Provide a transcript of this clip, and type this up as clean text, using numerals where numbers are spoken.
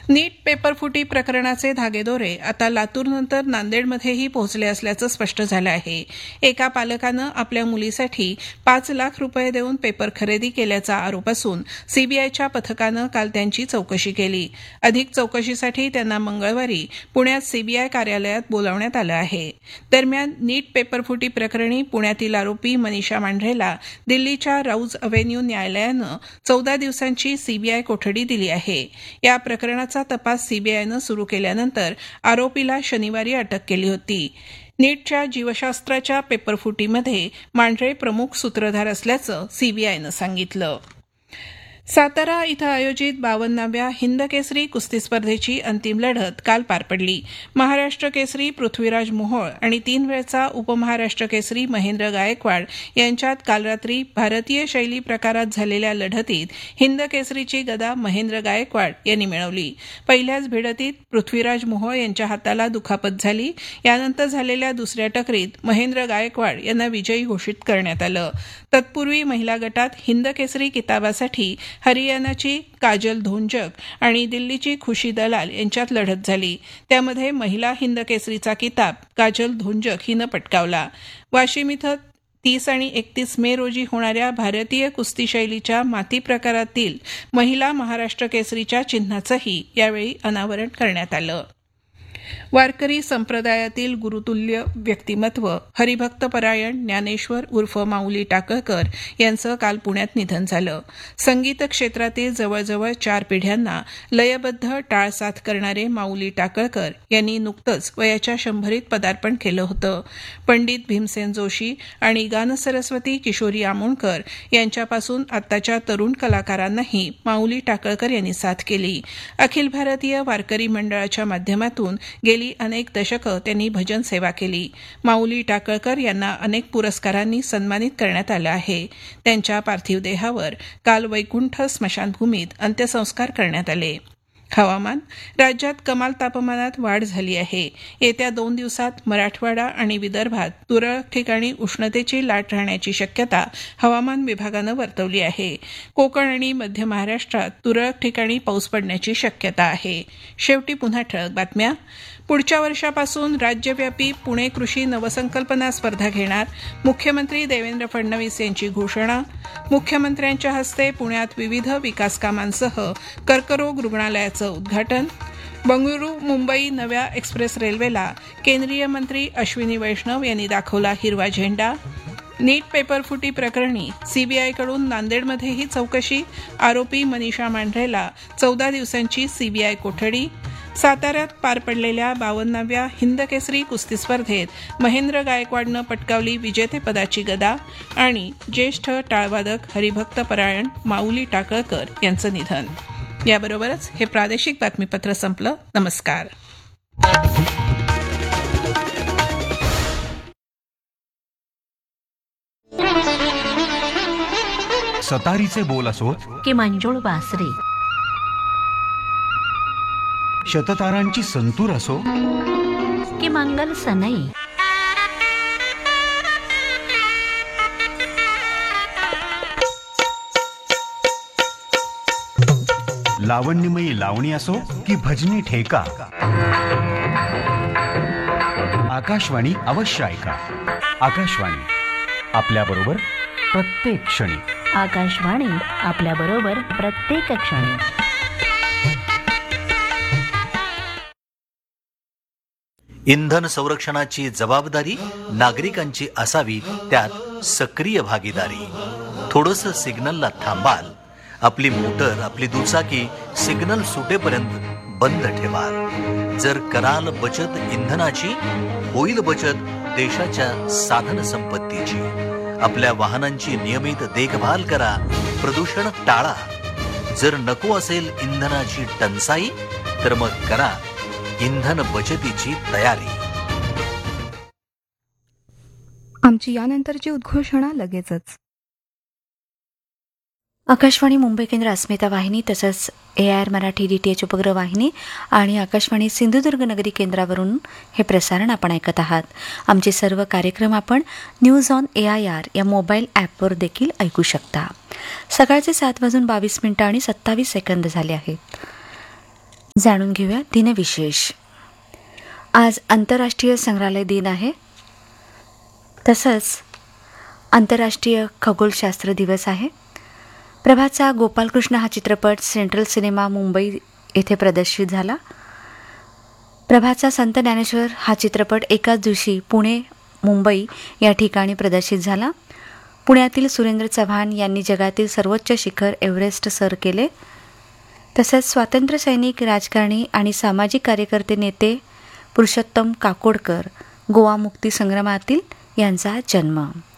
नीट पेपरफुटी प्रकरणाचे धागेदोरे आता लातूरनंतर नांदेडमध्येही पोहोचले असल्याचं स्पष्ट झालं आहे. एका पालकानं आपल्या मुलीसाठी 5 लाख रुपये देऊन पेपर खरेदी केल्याचा आरोप असून सीबीआयच्या पथकानं काल त्यांची चौकशी केली. अधिक चौकशीसाठी त्यांना मंगळवारी पुण्यात सीबीआय कार्यालयात बोलावण्यात आलं आहे. दरम्यान नीट पेपरफुटी प्रकरणी पुण्यातील आरोपी मनीषा मांढरेला दिल्लीच्या राऊज अव्हेन्यू न्यायालयानं 14 दिवसांची सीबीआय कोठडी दिली आहे. या प्रकरणाचा तपास सीबीआयनं सुरू केल्यानंतर आरोपीला शनिवारी अटक केली होती. नीटच्या जीवशास्त्राच्या पेपरफुटीमध्ये मांढरे प्रमुख सूत्रधार असल्याचं सीबीआयनं सांगितलं. सातारा इथं आयोजित 52व्या हिंद केसरी कुस्ती स्पर्धेची अंतिम लढत काल पार पडली. महाराष्ट्र केसरी पृथ्वीराज मोहोळ आणि 3 वेळचा उपमहाराष्ट्र केसरी महेंद्र गायकवाड यांच्यात काल रात्री भारतीय शैली प्रकारात झालेल्या लढतीत हिंद केसरीची गदा महेंद्र गायकवाड यांनी मिळवली. पहिल्याच भिडतीत पृथ्वीराज मोहोळ यांच्या हाताला दुखापत झाली. यानंतर झालेल्या दुसऱ्या टकरीत महेंद्र गायकवाड यांना विजयी घोषित करण्यात आलं. तत्पूर्वी महिला गटात हिंद केसरी किताबासाठी हरियाणाची काजल धोंजक आणि दिल्लीची खुशी दलाल यांच्यात लढत झाली. त्यामध्ये महिला हिंद केसरीचा किताब काजल धोंजक हिनं पटकावला. वाशिम इथं 30 आणि 31 मे रोजी होणाऱ्या भारतीय कुस्ती शैलीच्या माती प्रकारातील महिला महाराष्ट्र केसरीच्या चिन्हाचंही यावेळी अनावरण करण्यात आलं. वारकरी संप्रदायातील गुरुतुल्य व्यक्तिमत्व हरिभक्तपरायण ज्ञानेश्वर उर्फ माऊली टाकळकर यांचं काल पुण्यात निधन झालं. संगीत क्षेत्रातील जवळजवळ 4 पिढ्यांना लयबद्ध टाळसाथ करणारे माऊली टाकळकर यांनी नुकतंच वयाच्या 100रीत पदार्पण केलं होतं. पंडित भीमसेन जोशी आणि गानसरस्वती किशोरी आमोणकर यांच्यापासून आत्ताच्या तरुण कलाकारांनाही माऊली टाकळकर यांनी साथ केली. अखिल भारतीय वारकरी मंडळाच्या माध्यमातून गेली अनेक दशकं त्यांनी भजन सेवा केली. माऊली टाकळकर यांना अनेक पुरस्कारांनी सन्मानित करण्यात आलं आहे. त्यांच्या पार्थिव देहावर काल वैकुंठ स्मशानभूमीत अंत्यसंस्कार करण्यात आले. हवामान. राज्यात कमाल तापमानात वाढ झाली आहे. येत्या 2 दिवसात मराठवाडा आणि विदर्भात तुरळक ठिकाणी उष्णतेची लाट राहण्याची शक्यता हवामान विभागानं वर्तवली आहे. कोकण आणि मध्य महाराष्ट्रात तुरळक ठिकाणी पाऊस पडण्याची शक्यता आहे. शेवटी पुन्हा ठळक बातम्या. पुढच्या वर्षापासून राज्यव्यापी पुणे कृषी नवसंकल्पना स्पर्धा घेणार मुख्यमंत्री देवेंद्र फडणवीस यांची घोषणा. मुख्यमंत्र्यांच्या हस्ते पुण्यात विविध विकास कामांसह कर्करोग रुग्णालयाचं उद्घाटन. बंगळुरू मुंबई नव्या एक्सप्रेस रेल्वेला केंद्रीय मंत्री अश्विनी वैष्णव यांनी दाखवला हिरवा झेंडा. नीट पेपरफुटी प्रकरणी सीबीआयकडून नांदेडमध्येही चौकशी. आरोपी मनीषा मांढरेला 14 दिवसांची सीबीआय कोठडी. साताऱ्यात पार पडलेल्या 52व्या हिंद केसरी कुस्ती स्पर्धेत महेंद्र गायकवाडनं पटकावली विजेतेपदाची गदा. आणि ज्येष्ठ टाळवादक हरिभक्तपरायण माऊली टाकळकर यांचं निधन. याबरोबरच हे प्रादेशिक बातमीपत्र संपलं. नमस्कार. सतारीचे बोल असोत की मंजुळ बासरी, शततारांची संतूर असो की मंगल सनई, लावण्यमयी लावणी असो की भजनी ठेका, आकाशवाणी अवश्य ऐका. आकाशवाणी आपल्याबरोबर प्रत्येक क्षणी. आकाशवाणी आपल्याबरोबर प्रत्येक क्षणी. इंधन संरक्षणाची जबाबदारी नागरिकांची असावी, त्यात सक्रिय भागीदारी. थोडंसं सिग्नलला थांबाल, आपली मोटर आपली दुचाकी सिग्नल सुटेपर्यंत बंद ठेवाल. जर कराल बचत इंधनाची, होईल बचत देशाच्या साधन संपत्तीची. आपल्या वाहनांची नियमित देखभाल करा, प्रदूषण टाळा. जर नको असेल इंधनाची टंचाई, तर मग करा इंधन बचतीची तयारी. आमची यानंतरची उद्घोषणा लगेचच. आकाशवाणी मुंबई केंद्र अस्मिता वाहिनी तसंच AIR मराठी DTH उपग्रह वाहिनी आणि आकाशवाणी सिंधुदुर्ग नगरी केंद्रावरून हे प्रसारण आपण ऐकत आहात. आमचे सर्व कार्यक्रम आपण न्यूज ऑन AIR या मोबाईल ॲपवर देखील ऐकू शकता. सकाळचे 7:22 आणि 27 सेकंद झाले आहेत. जाणून घेऊया दिनविशेष. आज आंतरराष्ट्रीय संग्रहालय दिन आहे. तसंच आंतरराष्ट्रीय खगोलशास्त्र दिवस आहे. प्रभाचा गोपालकृष्ण हा चित्रपट सेंट्रल सिनेमा मुंबई येथे प्रदर्शित झाला. प्रभाचा संत ज्ञानेश्वर हा चित्रपट एकाच दिवशी पुणे मुंबई या ठिकाणी प्रदर्शित झाला. पुण्यातील सुरेंद्र चव्हाण यांनी जगातील सर्वोच्च शिखर एव्हरेस्ट सर केले. तसंच स्वातंत्र्य सैनिक, राजकारणी आणि सामाजिक कार्यकर्ते नेते पुरुषोत्तम काकोडकर गोवा मुक्ती संग्रामातील यांचा जन्म.